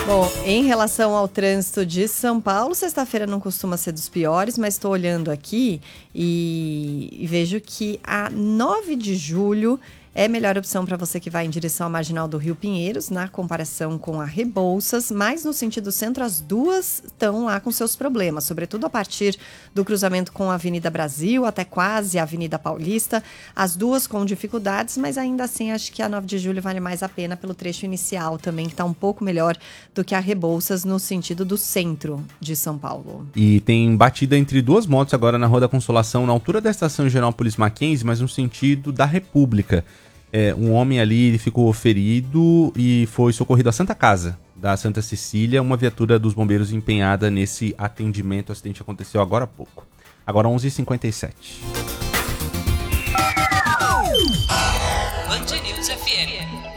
Bom, em relação ao trânsito de São Paulo, sexta-feira não costuma ser dos piores, mas estou olhando aqui e vejo que a 9 de julho é a melhor opção para você que vai em direção à Marginal do Rio Pinheiros, na comparação com a Rebouças, mas no sentido centro as duas estão lá com seus problemas, sobretudo a partir do cruzamento com a Avenida Brasil até quase a Avenida Paulista, as duas com dificuldades, mas ainda assim acho que a 9 de julho vale mais a pena pelo trecho inicial também, que está um pouco melhor do que a Rebouças no sentido do centro de São Paulo. E tem batida entre duas motos agora na Rua da Consolação, na altura da estação Higienópolis Mackenzie, mas no sentido da República. Um homem ali ficou ferido e foi socorrido à Santa Casa da Santa Cecília, uma viatura dos bombeiros empenhada nesse atendimento. O acidente aconteceu agora há pouco. Agora 11h57. Band News FM.